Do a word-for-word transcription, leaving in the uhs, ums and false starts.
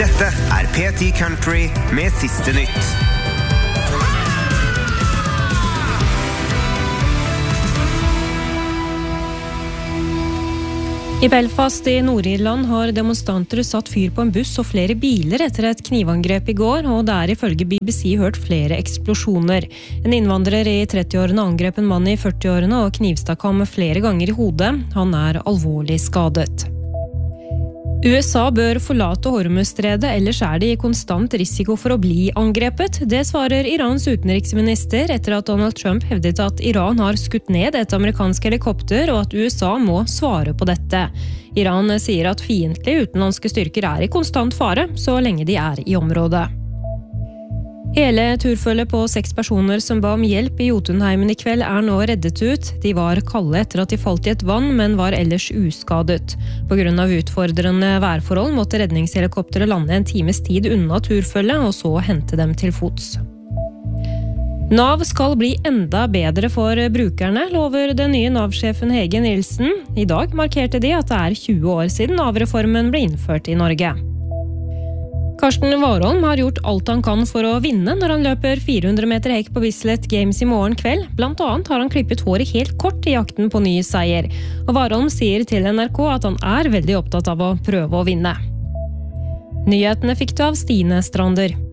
Dette er P ti Country med siste nytt. I Belfast i Nord-Irland har demonstranter satt fyr på en buss og flere biler etter et knivangrep i går, og det er ifølge B B C hørt flere eksplosjoner. En innvandrer i trettiårene angrep en mann i førtiårene og knivstakk ham flere ganger i hodet. Han er alvorlig skadet. U S A bør forlate Hormuzstredet, ellers er de i konstant risiko for å bli angrepet. Det svarer Irans utenriksminister etter at Donald Trump hevdet at Iran har skutt ned et amerikansk helikopter, og at U S A må svare på dette. Iran sier at fiendtlige utenlandske styrker er i konstant fare, så lenge de er i området. Hele turfølget på seks personer som ba om hjelp i Jotunheimen i kveld er nå reddet ut. De var kalde etter at de falt i et vann, men var ellers uskadet. På grunn av utfordrende værforhold måtte redningshelikopteret lande en times tid unna turfølget, og så hente dem til fots. Nav skal bli enda bedre for brukerne, lover den nye Nav-sjefen Hege Nilsen. I dag markerte de at det er tjue år siden Nav-reformen ble innført i Norge. Karsten Warholm har gjort alt han kan for å vinne når han løper fire hundre meter hekk på Bislett Games i morgen kveld. Blant annet har han klippet håret helt kort i jakten på ny seier. Og Warholm sier til N R K at han er veldig opptatt av å prøve å vinne. Nyhetene fikk du av Stine Strander.